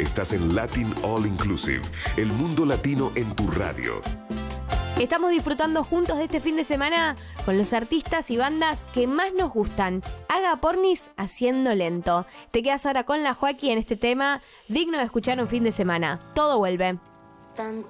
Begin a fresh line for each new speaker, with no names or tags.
Estás en Latin All Inclusive, el mundo latino en tu radio.
Estamos disfrutando juntos de este fin de semana con los artistas y bandas que más nos gustan. Haga Pornis haciendo lento. Te quedas ahora con la Joaquí en este tema digno de escuchar un fin de semana. Todo vuelve.
Tanto